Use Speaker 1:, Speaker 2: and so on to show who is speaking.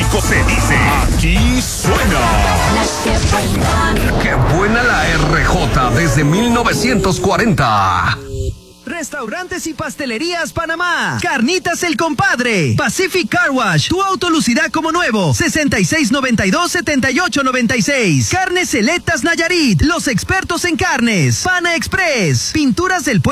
Speaker 1: México se dice, aquí suena. ¡Qué buena la RJ desde 1940!
Speaker 2: Restaurantes y Pastelerías Panamá. Carnitas El Compadre. Pacific Car Wash. Tu auto lucirá como nuevo. 6692-7896. Carnes Selectas Nayarit. Los expertos en carnes. Pana Express. Pinturas del Pueblo.